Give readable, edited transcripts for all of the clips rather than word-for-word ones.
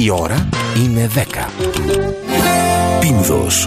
Η ώρα είναι 10. Πίνδος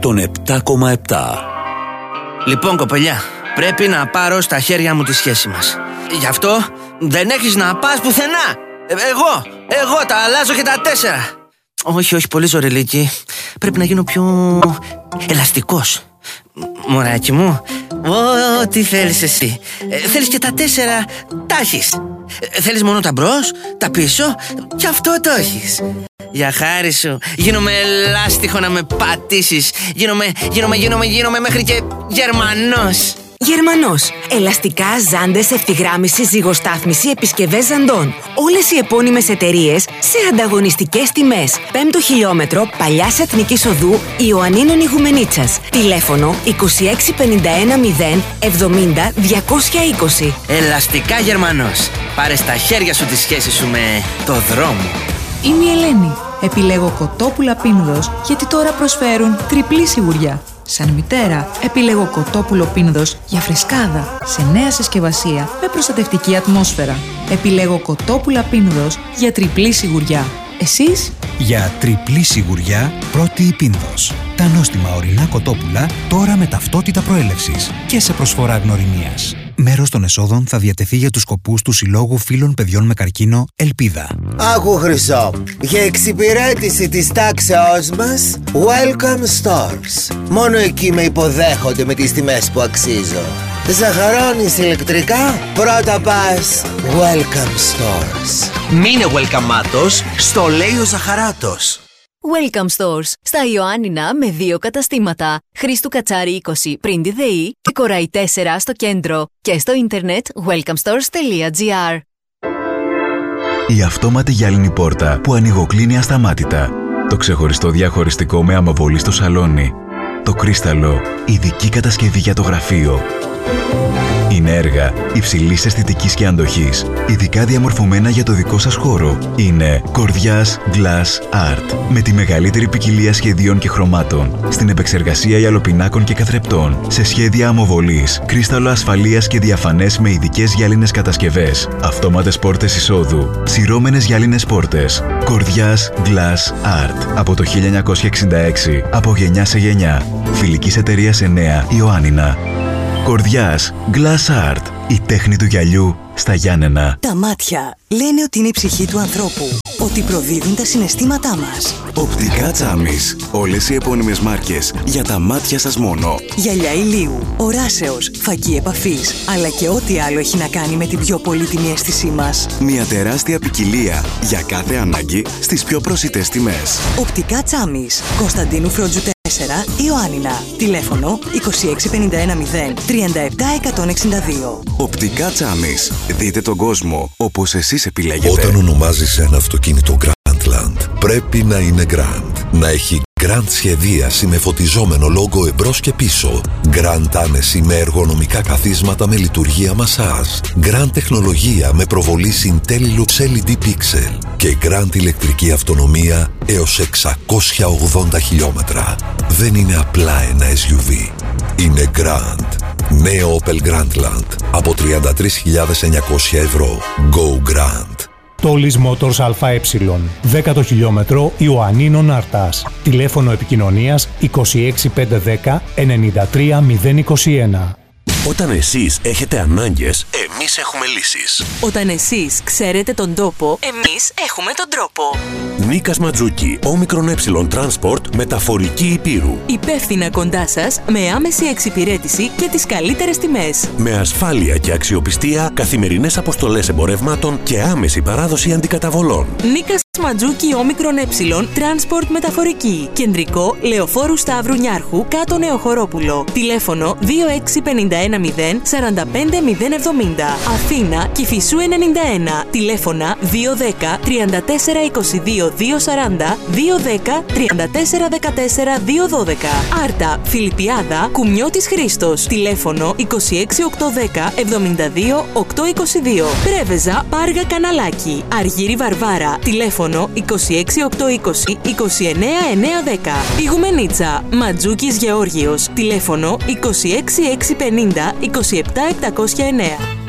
107,7. Λοιπόν, κοπελιά, πρέπει να πάρω στα χέρια μου τη σχέση μας. Γι' αυτό δεν έχεις να πας πουθενά. Εγώ τα αλλάζω και τα 4. Όχι, πολύ ζωρελίκη. Πρέπει να γίνω πιο ελαστικός. Μωράκι μου, ό,τι θέλεις εσύ. Θέλεις και τα 4, τα έχεις. Θέλεις μόνο τα μπρος, τα πίσω, και αυτό το έχεις. Για χάρη σου, γίνομαι ελάστιχο να με πατήσεις. Γίνομαι μέχρι και Γερμανός. Γερμανός. Ελαστικά, ζάντες, ευθυγράμμιση, ζυγοστάθμιση, επισκευές ζαντών. Όλες οι επώνυμες εταιρείες σε ανταγωνιστικές τιμές. 5ο χιλιόμετρο Παλιάς Εθνικής Οδού Ιωαννίνων Ιγουμενίτσας. Τηλέφωνο 2651 070 220. Ελαστικά Γερμανός. Πάρε στα χέρια σου τη σχέση σου με το δρόμο. Είμαι η Ελένη. Επιλέγω κοτόπουλα Πίνδος γιατί τώρα προσφέρουν τριπλή σιγουριά. Σαν μητέρα, επιλέγω κοτόπουλο Πίνδος για φρεσκάδα, σε νέα συσκευασία με προστατευτική ατμόσφαιρα. Επιλέγω κοτόπουλα Πίνδος για τριπλή σιγουριά. Εσείς? Για τριπλή σιγουριά, πρώτη η Πίνδος. Τα νόστιμα ορεινά κοτόπουλα τώρα με ταυτότητα προέλευσης και σε προσφορά γνωριμίας. Μέρος των εσόδων θα διατεθεί για τους σκοπούς του Συλλόγου Φίλων Παιδιών με Καρκίνο Ελπίδα. Άκου Χρυσό, για εξυπηρέτηση της τάξεώς μας, Welcome Stores. Μόνο εκεί με υποδέχονται με τις τιμές που αξίζω. Ζαχαρώνεις ηλεκτρικά, πρώτα πας Welcome Stores. Μείνε welcome-άτος, στο λέει ο Ζαχαράτος. Welcome Stores. Στα Ιωάννινα με 2 καταστήματα. Χρήστου Κατσάρη 20 πριν τη ΔΕΗ και Κοράι 4 στο κέντρο. Και στο ίντερνετ welcomestores.gr. Η αυτόματη γυάλινη πόρτα που ανοιγοκλίνει ασταμάτητα. Το ξεχωριστό διαχωριστικό με αμοβολή στο σαλόνι. Το κρίσταλο, ειδική κατασκευή για το γραφείο. Είναι έργα υψηλής αισθητικής και αντοχής, ειδικά διαμορφωμένα για το δικό σας χώρο. Είναι Κορδιάς Glass Art, με τη μεγαλύτερη ποικιλία σχεδίων και χρωμάτων, στην επεξεργασία γυαλοπινάκων και καθρεπτών, σε σχέδια αμοβολής, κρίσταλο ασφαλείας και διαφανές με ειδικές γυάλινες κατασκευές, αυτόματες πόρτες εισόδου, σειρώμενες γυάλινες πόρτες. Κορδιάς Glass Art, από το 1966, από γενιά σε γενιά. Φιλικής εταιρείας 9, Ιωάννινα. Κορδιάς Glass Art, η τέχνη του γυαλιού στα Γιάννενα. Τα μάτια λένε ότι είναι η ψυχή του ανθρώπου, ότι προδίδουν τα συναισθήματά μας. Οπτικά Τσάμις. Όλες οι επώνυμες μάρκες για τα μάτια σας μόνο. Γυαλιά ηλίου, οράσεως, φακή επαφής, αλλά και ό,τι άλλο έχει να κάνει με την πιο πολύτιμη αίσθησή μας. Μια τεράστια ποικιλία για κάθε ανάγκη στις πιο προσιτές τιμές. Οπτικά Τσάμις. Κωνσταντίνου Φρόντζου 4, Ιωάννινα. Τηλέφωνο 2651 0 37 162. Οπτικά Τσάμις. Δείτε τον κόσμο όπως εσείς επιλέγετε. Όταν ονομάζεις ένα αυτοκίνητο Grandland, πρέπει να είναι Grand. Να έχει Grand σχεδίαση με φωτιζόμενο λόγο εμπρός και πίσω. Grand άνεση με εργονομικά καθίσματα με λειτουργία μασάζ. Grand τεχνολογία με προβολή Intellilux LED Pixel. Και Grand ηλεκτρική αυτονομία έως 680 χιλιόμετρα. Δεν είναι απλά ένα SUV. Είναι Grand. Νέο Opel Grandland από 33.900 ευρώ. Go Grand. Τόλις Motors ΑΕ, 10ο χιλιόμετρο Ιωαννίνων Αρτάς. Τηλέφωνο επικοινωνίας 26510 93021. Όταν εσείς έχετε ανάγκες, εμείς έχουμε λύσεις. Όταν εσείς ξέρετε τον τόπο, εμείς έχουμε τον τρόπο. Νίκας Ματζούκη, όμικρον ε Transport, μεταφορική Υπήρου. Υπεύθυνα κοντά σας, με άμεση εξυπηρέτηση και τις καλύτερες τιμές. Με ασφάλεια και αξιοπιστία, καθημερινές αποστολές εμπορευμάτων και άμεση παράδοση αντικαταβολών. Νίκας Ματζούκη, όμικρον ε Transport, μεταφορική. Κεντρικό, Λεωφόρου Σταύρου Νιάρχου, κάτω Νεοχωρόπουλο. Τηλέφωνο 2651 0 45 070. Αθήνα, Κηφισού 91. Τηλέφωνα 210 34 22 240 210 34 14 212. Άρτα, Φιλιππιάδα, Κουμιώτης Χρήστος. Τηλέφωνο 26 810 72 822. Πρέβεζα, Πάργα Καναλάκι. Αργύρι Βαρβάρα. Τηλέφωνο 26 820 29 910. Ιγουμενίτσα, Ματζούκης Γεώργιος. Τηλέφωνο 26 650 27 709.